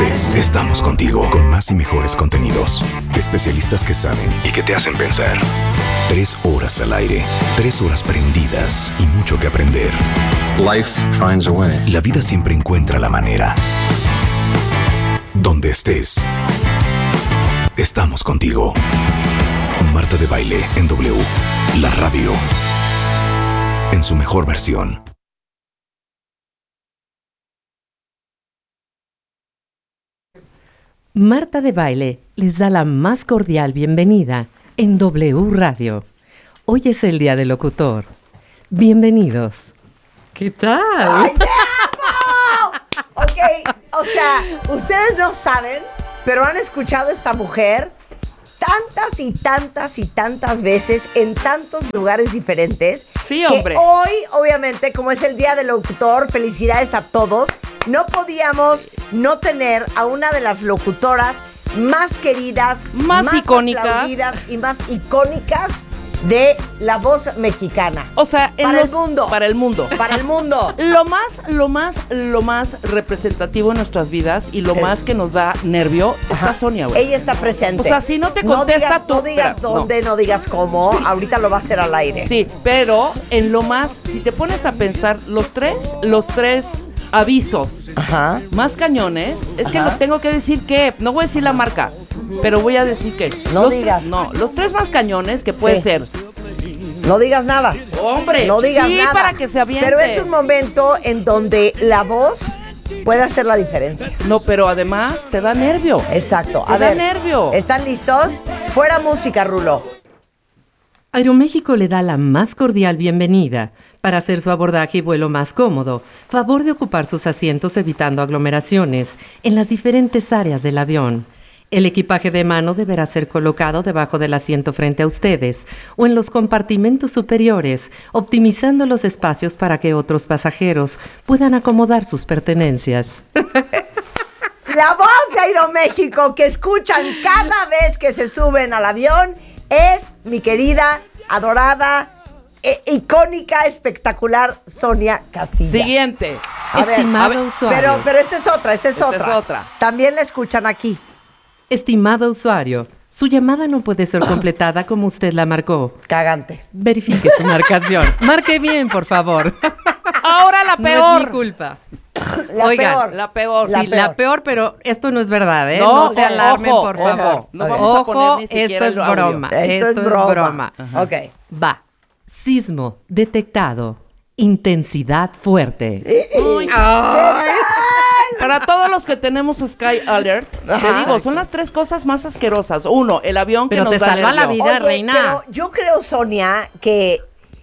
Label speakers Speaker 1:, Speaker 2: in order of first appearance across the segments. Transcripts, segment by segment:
Speaker 1: estés, estamos contigo con más y mejores contenidos. Especialistas que saben y que te hacen pensar. 3 horas al aire, 3 horas prendidas y mucho que aprender.
Speaker 2: Life finds a way.
Speaker 1: La vida siempre encuentra la manera. Donde estés, estamos contigo. Marta de Baile en W, la radio, en su mejor versión.
Speaker 3: Marta de Baile les da la más cordial bienvenida en W Radio. Hoy es el Día del Locutor. Bienvenidos. ¿Qué tal?
Speaker 4: ¡Ay, te amo! Ok, o sea, ustedes no saben, pero han escuchado a esta mujer tantas y tantas y tantas veces en tantos lugares diferentes.
Speaker 5: Sí, hombre.
Speaker 4: Que hoy, obviamente, como es el Día del Locutor, felicidades a todos. No podíamos no tener a una de las locutoras más queridas,
Speaker 5: más icónicas,
Speaker 4: aplaudidas y más icónicas de la voz mexicana.
Speaker 5: O sea,
Speaker 4: para el mundo.
Speaker 5: Para el mundo.
Speaker 4: Para el mundo.
Speaker 5: Lo más representativo en nuestras vidas y lo más que nos da nervio está Sonia, güey.
Speaker 4: Ella está presente.
Speaker 5: O sea, si no te contesta tú.
Speaker 4: No digas dónde, no digas cómo. Sí. Ahorita lo va a hacer al aire.
Speaker 5: Sí, pero en lo más, si te pones a pensar, los tres avisos más cañones, es que lo tengo que decir que, no voy a decir la marca, pero voy a decir que.
Speaker 4: No digas.
Speaker 5: Los 3 más cañones que puede ser.
Speaker 4: No digas nada.
Speaker 5: Hombre,
Speaker 4: no digas
Speaker 5: sí,
Speaker 4: nada.
Speaker 5: para que se aviente.
Speaker 4: Pero es un momento en donde la voz puede hacer la diferencia.
Speaker 5: No, pero además te da nervio.
Speaker 4: Exacto.
Speaker 5: Te da nervio.
Speaker 4: ¿Están listos? Fuera música, Rulo.
Speaker 3: Aeroméxico le da la más cordial bienvenida. Para hacer su abordaje y vuelo más cómodo, favor de ocupar sus asientos evitando aglomeraciones en las diferentes áreas del avión. El equipaje de mano deberá ser colocado debajo del asiento frente a ustedes o en los compartimentos superiores, optimizando los espacios para que otros pasajeros puedan acomodar sus pertenencias.
Speaker 4: La voz de Aeroméxico que escuchan cada vez que se suben al avión es mi querida, adorada, icónica, espectacular Sonia Casillas.
Speaker 5: Siguiente.
Speaker 3: Estimado usuario.
Speaker 4: Pero esta es otra. También la escuchan aquí.
Speaker 3: Estimado usuario, su llamada no puede ser completada como usted la marcó.
Speaker 4: Cagante.
Speaker 3: Verifique su marcación. Marque bien, por favor.
Speaker 5: Ahora la peor.
Speaker 3: No es mi culpa.
Speaker 5: La peor.
Speaker 3: Sí, la peor, pero esto no es verdad, ¿eh?
Speaker 5: No,
Speaker 3: no se alarmen, por favor.
Speaker 5: No vamos a poner ni siquiera
Speaker 3: esto es broma.
Speaker 4: Esto es broma. Ok.
Speaker 3: Va. Sismo detectado. Intensidad fuerte.
Speaker 5: Para todos los que tenemos Sky Alert, te digo, son las 3 cosas más asquerosas. 1, el avión que
Speaker 3: pero
Speaker 5: nos
Speaker 3: te
Speaker 5: da
Speaker 3: salva la
Speaker 5: nervio.
Speaker 3: vida, reina.
Speaker 4: Pero yo creo, Sonia, que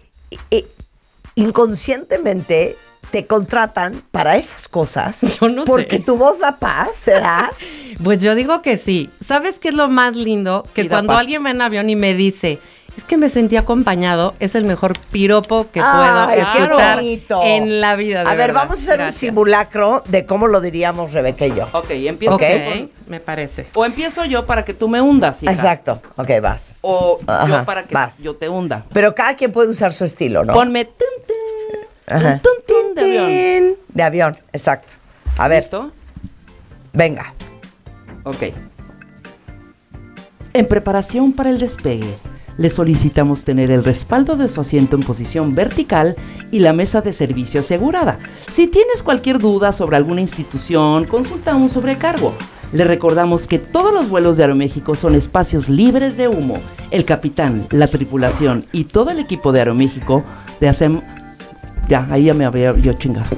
Speaker 4: inconscientemente te contratan para esas cosas.
Speaker 3: Yo no
Speaker 4: porque
Speaker 3: sé.
Speaker 4: tu voz da paz, ¿será?
Speaker 3: Pues yo digo que sí. ¿Sabes qué es lo más lindo?
Speaker 5: Sí,
Speaker 3: Que
Speaker 5: da
Speaker 3: cuando
Speaker 5: paz.
Speaker 3: alguien va en avión y me dice, es que me sentí acompañado, es el mejor piropo que puedo
Speaker 4: Ay, qué
Speaker 3: escuchar
Speaker 4: bonito.
Speaker 3: en la vida.
Speaker 4: A ver,
Speaker 3: verdad.
Speaker 4: vamos a hacer
Speaker 3: Gracias.
Speaker 4: un simulacro de cómo lo diríamos Rebeca y yo.
Speaker 5: Ok, empiezo.
Speaker 4: Ok.
Speaker 3: Ok, me parece.
Speaker 5: O empiezo yo para que tú me hundas, hija.
Speaker 4: Exacto. Ok, vas.
Speaker 5: O
Speaker 4: Ajá,
Speaker 5: yo para que
Speaker 4: vas.
Speaker 5: yo te hunda.
Speaker 4: Pero cada quien puede usar su estilo, ¿no?
Speaker 5: Ponme tun,
Speaker 4: Ajá.
Speaker 5: un tun, tun de avión.
Speaker 4: De avión, exacto. A ver,
Speaker 5: ¿Listo?
Speaker 4: venga.
Speaker 5: Ok. En preparación para el despegue, le solicitamos tener el respaldo de su asiento en posición vertical y la mesa de servicio asegurada. Si tienes cualquier duda sobre alguna institución, consulta a un sobrecargo. Le recordamos que todos los vuelos de Aeroméxico son espacios libres de humo. El capitán, la tripulación y todo el equipo de Aeroméxico te hacen... Ya, ahí ya me había yo chingado.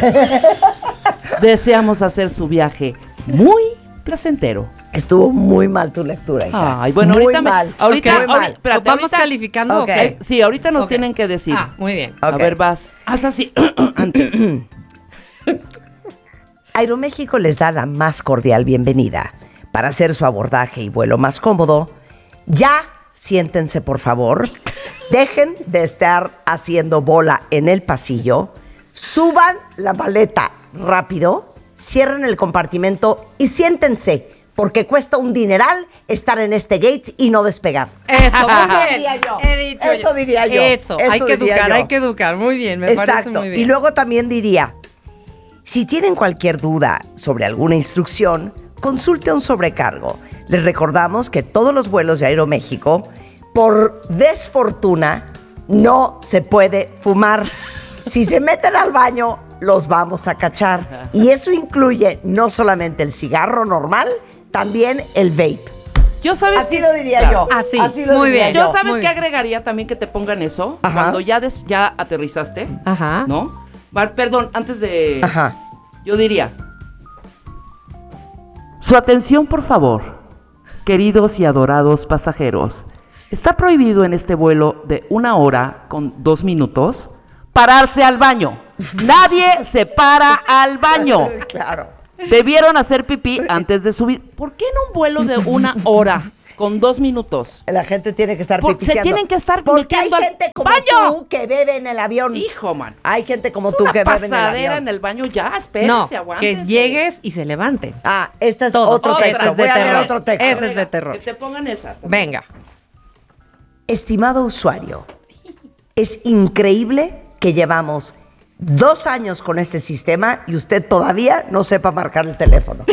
Speaker 5: Deseamos hacer su viaje muy placentero.
Speaker 4: Estuvo muy mal tu lectura, hija.
Speaker 5: Ay, bueno,
Speaker 4: muy
Speaker 5: ahorita
Speaker 4: mal.
Speaker 5: ahorita,
Speaker 4: Muy mal.
Speaker 5: espérate,
Speaker 3: ¿Vamos
Speaker 5: ahorita-
Speaker 3: calificando?
Speaker 4: Ok.
Speaker 3: Ok.
Speaker 5: Sí, ahorita nos
Speaker 3: Ok.
Speaker 5: tienen que decir.
Speaker 3: Muy bien.
Speaker 5: A
Speaker 4: Ok.
Speaker 5: ver, vas. Haz así antes.
Speaker 4: Aeroméxico les da la más cordial bienvenida. Para hacer su abordaje y vuelo más cómodo, ya siéntense, por favor. Dejen de estar haciendo bola en el pasillo. Suban la maleta rápido, cierren el compartimento y siéntense, porque cuesta un dineral estar en este gate y no despegar.
Speaker 3: Eso, muy bien.
Speaker 4: diría yo.
Speaker 3: He dicho
Speaker 4: Eso
Speaker 3: yo.
Speaker 4: diría yo.
Speaker 3: Eso,
Speaker 4: Eso
Speaker 3: hay que
Speaker 4: diría
Speaker 3: educar,
Speaker 4: yo.
Speaker 3: hay que educar. Muy bien, me parece
Speaker 4: Exacto.
Speaker 3: muy bien.
Speaker 4: Y luego también diría, Si tienen cualquier duda sobre alguna instrucción, consulte a un sobrecargo. Les recordamos que todos los vuelos de Aeroméxico, por desfortuna, no se puede fumar. Si se meten al baño, los vamos a cachar. Y eso incluye no solamente el cigarro normal, también el vape.
Speaker 5: Yo sabes
Speaker 4: Así
Speaker 5: que,
Speaker 4: lo diría
Speaker 5: claro.
Speaker 4: yo.
Speaker 3: Así,
Speaker 4: lo
Speaker 3: muy
Speaker 4: diría
Speaker 3: bien.
Speaker 5: Yo
Speaker 4: yo.
Speaker 5: sabes
Speaker 3: Muy
Speaker 5: que
Speaker 3: bien.
Speaker 5: agregaría también que te pongan eso
Speaker 4: Ajá.
Speaker 5: cuando ya aterrizaste,
Speaker 3: Ajá.
Speaker 5: ¿no? Perdón, antes de...
Speaker 4: Ajá.
Speaker 5: Yo diría... Su atención, por favor, queridos y adorados pasajeros. Está prohibido en este vuelo de 1 hora con 2 minutos pararse al baño. Nadie se para al baño.
Speaker 4: Claro.
Speaker 5: Debieron hacer pipí antes de subir. ¿Por qué en un vuelo de 1 hora con 2 minutos?
Speaker 4: La gente tiene que estar
Speaker 5: Porque se
Speaker 4: pipiciando.
Speaker 5: tienen que estar
Speaker 4: Porque hay
Speaker 5: metiendo al
Speaker 4: gente como
Speaker 5: baño.
Speaker 4: tú que bebe en el avión.
Speaker 5: Hijo, man.
Speaker 4: Hay gente como
Speaker 5: Es
Speaker 4: tú
Speaker 5: una
Speaker 4: que bebe en el
Speaker 5: pasadera
Speaker 4: avión.
Speaker 5: en el baño ya, espérense,
Speaker 3: No,
Speaker 5: aguántense.
Speaker 3: que llegues y se levanten.
Speaker 4: Ah, este es
Speaker 3: Todos.
Speaker 4: otro
Speaker 3: Otra
Speaker 4: texto.
Speaker 3: es de
Speaker 4: Voy a leer
Speaker 3: terror.
Speaker 4: otro texto.
Speaker 3: Ese es de terror.
Speaker 5: Que te pongan esa.
Speaker 3: Venga.
Speaker 4: Estimado usuario, es increíble que llevamos 2 años con este sistema y usted todavía no sepa marcar el teléfono.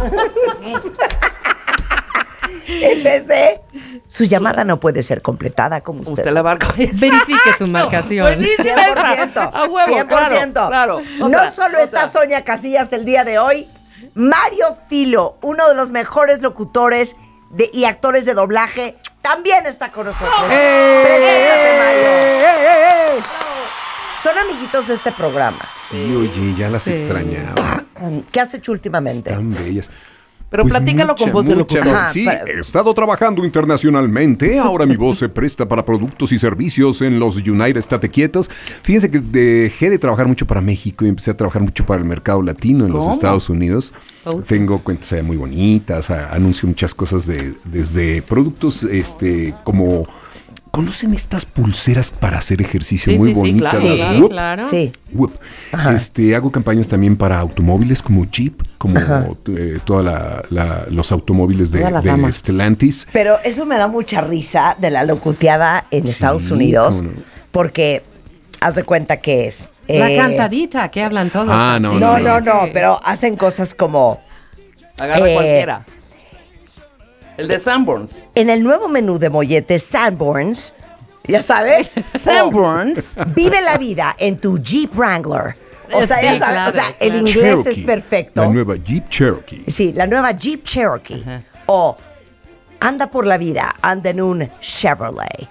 Speaker 4: En vez de, su llamada no puede ser completada como usted.
Speaker 5: Usted la marca.
Speaker 3: Verifique su marcación.
Speaker 5: Buenísima esa.
Speaker 4: 100%.
Speaker 5: A huevo,
Speaker 4: 100%.
Speaker 5: Claro.
Speaker 4: No
Speaker 5: Otra,
Speaker 4: solo está
Speaker 5: otra.
Speaker 4: Sonia Casillas el día de hoy, Mario Filo, uno de los mejores locutores y actores de doblaje, también está con nosotros. Preséntate, Mario. Son amiguitos de este programa.
Speaker 6: Sí, oye, ya las
Speaker 3: Sí.
Speaker 6: extrañaba.
Speaker 4: ¿Qué has hecho últimamente?
Speaker 6: Están bellas.
Speaker 5: Pero platícalo con voz de locutor.
Speaker 4: Ajá,
Speaker 6: Sí,
Speaker 4: pero-
Speaker 6: he estado trabajando internacionalmente. Ahora mi voz se presta para productos y servicios en los United Estate Quietos. Fíjense que dejé de trabajar mucho para México y empecé a trabajar mucho para el mercado latino en los
Speaker 5: ¿Cómo?
Speaker 6: Estados Unidos.
Speaker 3: Oh, sí.
Speaker 6: Tengo cuentas muy bonitas, anuncio muchas cosas desde productos como... ¿Conocen estas pulseras para hacer ejercicio
Speaker 5: Sí,
Speaker 6: muy
Speaker 5: sí, sí,
Speaker 6: bonitas?
Speaker 5: claro,
Speaker 6: Las
Speaker 5: claro.
Speaker 6: Whoop.
Speaker 3: Claro.
Speaker 4: Sí.
Speaker 6: Whoop.
Speaker 4: Ajá.
Speaker 6: Hago campañas también para automóviles como Jeep, como toda los automóviles de
Speaker 5: Toda la gama.
Speaker 6: Stellantis.
Speaker 4: Pero eso me da mucha risa de la locuteada en Estados Unidos,
Speaker 6: cómo no.
Speaker 4: porque haz de cuenta que es...
Speaker 3: La cantadita que hablan todos.
Speaker 6: Ah, no,
Speaker 3: así.
Speaker 4: No, pero hacen cosas como...
Speaker 5: Agarra
Speaker 4: Eh,
Speaker 5: cualquiera. El de Sanborns.
Speaker 4: En el nuevo menú de molletes Sanborns, ya sabes,
Speaker 5: Sanborns.
Speaker 4: vive la vida en tu Jeep Wrangler. O sea,
Speaker 3: Sí,
Speaker 4: ya sabes,
Speaker 3: claro,
Speaker 4: o sea, el
Speaker 3: claro.
Speaker 4: inglés es
Speaker 6: Cherokee,
Speaker 4: perfecto.
Speaker 6: La nueva Jeep Cherokee.
Speaker 4: Sí, la nueva Jeep Cherokee. O anda por la vida, anda en un Chevrolet.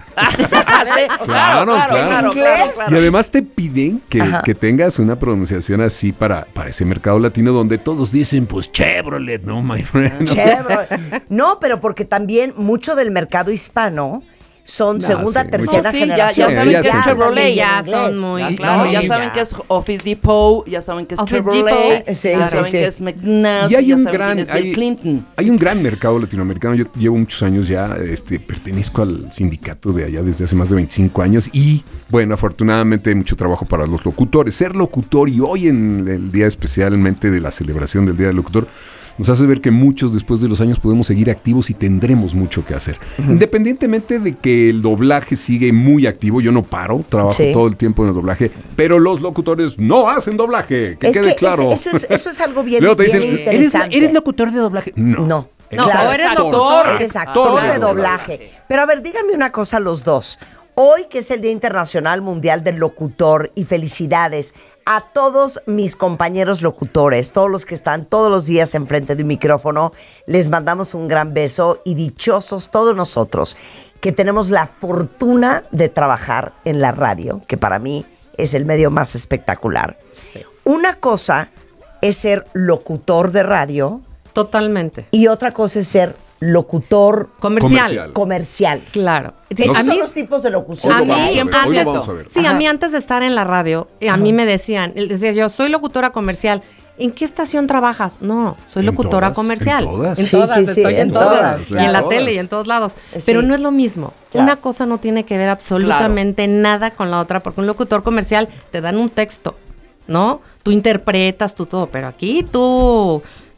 Speaker 6: Claro.
Speaker 4: ¿Inglés?
Speaker 6: Y además te piden
Speaker 4: Ajá.
Speaker 6: que tengas una pronunciación así para ese mercado latino donde todos dicen, pues Chevrolet, ¿no, my friend?
Speaker 4: Chevrolet. No, pero porque también mucho del mercado hispano son
Speaker 6: No,
Speaker 4: segunda,
Speaker 6: sí,
Speaker 4: tercera
Speaker 5: No, sí,
Speaker 4: generación.
Speaker 5: ya saben
Speaker 6: ya
Speaker 5: que es
Speaker 6: sí.
Speaker 5: Chevrolet.
Speaker 3: Ya
Speaker 4: inglés.
Speaker 3: son muy...
Speaker 5: Ah, claro, ya
Speaker 3: sí,
Speaker 5: saben que es Office Depot, ya saben que es
Speaker 3: Office
Speaker 5: Chevrolet,
Speaker 4: Depot. Sí,
Speaker 5: ya
Speaker 4: sí,
Speaker 5: saben
Speaker 4: sí.
Speaker 5: que es McNabb,
Speaker 6: Y hay
Speaker 5: ya
Speaker 6: un
Speaker 5: saben
Speaker 6: gran,
Speaker 5: quién es Bill Clinton.
Speaker 6: hay un gran mercado latinoamericano. Yo llevo muchos años ya, pertenezco al sindicato de allá desde hace más de 25 años y, bueno, afortunadamente hay mucho trabajo para los locutores. Ser locutor y hoy en el día especialmente de la celebración del Día del Locutor, nos hace ver que muchos después de los años podemos seguir activos y tendremos mucho que hacer. Independientemente de que el doblaje sigue muy activo, yo no paro, trabajo
Speaker 4: Sí.
Speaker 6: todo el tiempo en el doblaje, pero los locutores no hacen doblaje, que
Speaker 4: Es
Speaker 6: quede
Speaker 4: que
Speaker 6: claro.
Speaker 4: eso es algo bien,
Speaker 6: Luego te
Speaker 4: bien
Speaker 6: dicen,
Speaker 4: interesante.
Speaker 6: ¿eres locutor de doblaje? No.
Speaker 4: No.
Speaker 3: No,
Speaker 4: Claro.
Speaker 3: o eres
Speaker 5: Actor.
Speaker 3: locutor.
Speaker 4: Eres actor de doblaje. Pero a ver, díganme una cosa los dos. Hoy, que es el Día Internacional Mundial del Locutor, y felicidades a todos mis compañeros locutores, todos los que están todos los días enfrente de un micrófono, les mandamos un gran beso y dichosos todos nosotros que tenemos la fortuna de trabajar en la radio, que para mí es el medio más espectacular. Una cosa es ser locutor de radio
Speaker 3: Totalmente.
Speaker 4: y otra cosa es ser locutor
Speaker 3: Comercial.
Speaker 4: comercial.
Speaker 3: Claro.
Speaker 4: Esos
Speaker 3: A
Speaker 4: son
Speaker 3: mí,
Speaker 4: los tipos de locución.
Speaker 3: a
Speaker 6: Hoy lo
Speaker 3: mí,
Speaker 6: vamos a ver,
Speaker 3: antes-
Speaker 6: hoy lo vamos a ver.
Speaker 3: sí,
Speaker 4: Ajá.
Speaker 3: a mí antes de estar en la radio, a mí me decían, decía yo, soy locutora comercial. ¿En qué estación trabajas? No, soy
Speaker 6: En
Speaker 3: locutora
Speaker 6: todas,
Speaker 3: comercial.
Speaker 6: en todas.
Speaker 3: En
Speaker 4: Sí,
Speaker 3: todas,
Speaker 4: sí, sí,
Speaker 3: estoy
Speaker 4: en
Speaker 3: en todas.
Speaker 4: todas,
Speaker 3: Y en la
Speaker 6: claro.
Speaker 3: tele y en todos lados.
Speaker 4: Sí.
Speaker 3: Pero no es lo mismo.
Speaker 4: Claro.
Speaker 3: Una cosa no tiene que ver absolutamente nada con la otra, porque un locutor comercial te dan un texto, ¿no? Tú interpretas, tú todo, pero aquí tú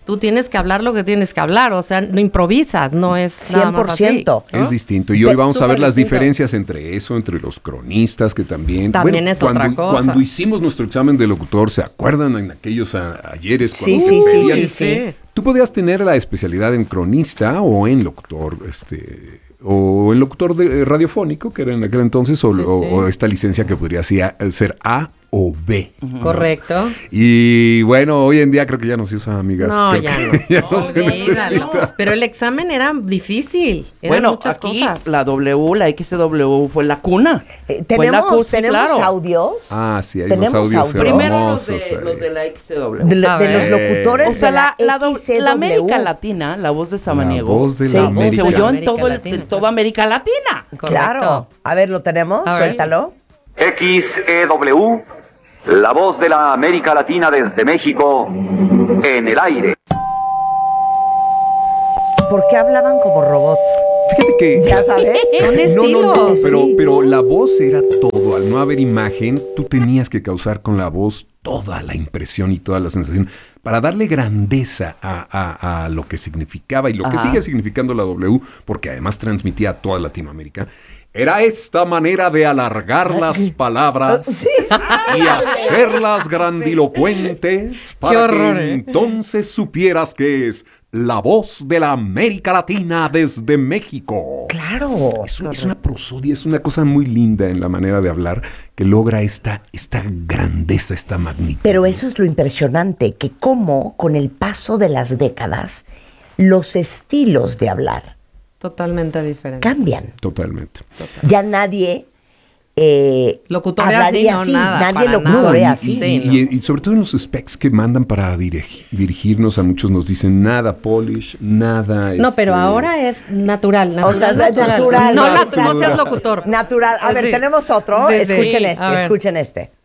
Speaker 3: tú tienes que hablar lo que tienes que hablar, o sea, no improvisas, no es nada más así,
Speaker 4: 100%.
Speaker 3: ¿no?
Speaker 6: Es distinto. Y hoy vamos a ver
Speaker 4: Súper
Speaker 6: las
Speaker 4: distinto.
Speaker 6: diferencias entre eso, entre los cronistas, que también...
Speaker 3: También es
Speaker 6: cuando,
Speaker 3: otra cosa.
Speaker 6: Cuando hicimos nuestro examen de locutor, ¿se acuerdan en aquellos ayeres?
Speaker 4: Sí,
Speaker 6: cuando
Speaker 4: sí,
Speaker 6: te
Speaker 4: sí,
Speaker 6: pedían-
Speaker 4: sí.
Speaker 6: Tú podías tener la especialidad en cronista o en locutor, o en locutor radiofónico, que era en aquel entonces, o esta licencia que podría ser A o B.
Speaker 3: Correcto.
Speaker 6: Y bueno, hoy en día creo que ya no se usa, amigas.
Speaker 3: No,
Speaker 6: Creo
Speaker 3: ya
Speaker 6: que
Speaker 3: no.
Speaker 6: ya no se
Speaker 3: Olvídalo.
Speaker 6: necesita.
Speaker 3: Pero el examen era difícil. Eran
Speaker 5: Bueno,
Speaker 3: muchas
Speaker 5: aquí
Speaker 3: cosas.
Speaker 5: la W, la XW fue la cuna. Fue la
Speaker 4: ¿Tenemos,
Speaker 5: sí,
Speaker 4: ¿tenemos
Speaker 5: claro.
Speaker 4: audios?
Speaker 6: Ah, sí, hay
Speaker 4: ¿Tenemos
Speaker 6: unos audios
Speaker 4: audios?
Speaker 5: Primero
Speaker 6: hermosos.
Speaker 5: los de la XW.
Speaker 4: De los locutores
Speaker 5: O sea,
Speaker 4: de la
Speaker 5: la América
Speaker 4: XCW.
Speaker 5: Latina, la voz de
Speaker 6: La
Speaker 5: Samaniego,
Speaker 6: voz de
Speaker 4: Sí.
Speaker 6: la
Speaker 4: Se
Speaker 6: América.
Speaker 5: se oyó en
Speaker 3: América Latina,
Speaker 5: en toda América Latina.
Speaker 3: Correcto.
Speaker 4: Claro. A ver, ¿lo tenemos?
Speaker 3: A ver.
Speaker 4: Suéltalo.
Speaker 7: XEW, la voz de la América Latina desde México, en el aire.
Speaker 4: ¿Por qué hablaban como robots?
Speaker 6: Fíjate que...
Speaker 4: Ya sabes.
Speaker 3: Son
Speaker 6: No,
Speaker 3: estilos.
Speaker 4: Sí.
Speaker 6: pero la voz era todo. Al no haber imagen, tú tenías que causar con la voz toda la impresión y toda la sensación para darle grandeza a lo que significaba y lo que
Speaker 4: Ajá.
Speaker 6: sigue significando la W, porque además transmitía a toda Latinoamérica. Era esta manera de alargar las palabras
Speaker 4: Sí.
Speaker 6: y hacerlas grandilocuentes para
Speaker 3: horror,
Speaker 6: que
Speaker 3: ¿eh?
Speaker 6: entonces supieras que es la voz de la América Latina desde México.
Speaker 4: Claro.
Speaker 6: Es una prosodia, es una cosa muy linda en la manera de hablar que logra esta grandeza, esta magnitud.
Speaker 4: Pero eso es lo impresionante, que cómo con el paso de las décadas los estilos de hablar
Speaker 3: Totalmente diferente.
Speaker 4: cambian.
Speaker 6: Totalmente.
Speaker 4: Ya nadie
Speaker 3: Locutorea
Speaker 4: hablaría
Speaker 3: así, no,
Speaker 4: así,
Speaker 3: nada,
Speaker 4: nadie
Speaker 3: para
Speaker 4: locutorea
Speaker 3: nada.
Speaker 4: así.
Speaker 3: Sí,
Speaker 6: Y sobre todo en los specs que mandan para dirigirnos, a muchos nos dicen nada polish, nada...
Speaker 3: No, pero ahora es natural.
Speaker 4: O sea, es natural.
Speaker 3: No,
Speaker 4: natural.
Speaker 3: no seas locutor.
Speaker 4: Natural. A ver,
Speaker 3: Sí.
Speaker 4: tenemos otro.
Speaker 3: Sí, sí.
Speaker 4: Escuchen
Speaker 3: A ver.
Speaker 4: escuchen este.